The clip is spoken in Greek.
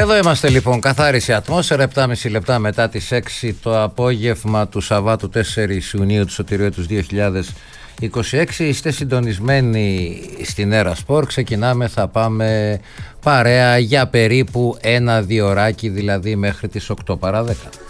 Εδώ είμαστε λοιπόν, καθάριση ατμόσφαιρα, 7,5 λεπτά μετά τις 6 το απόγευμα του Σαββάτου 4 Ιουνίου του Σωτηρίου του 2026. Είστε συντονισμένοι στην Έρα Σπορ. Ξεκινάμε, θα πάμε παρέα για περίπου 1-2 ωράκι, δηλαδή μέχρι τις 8 παρά 10.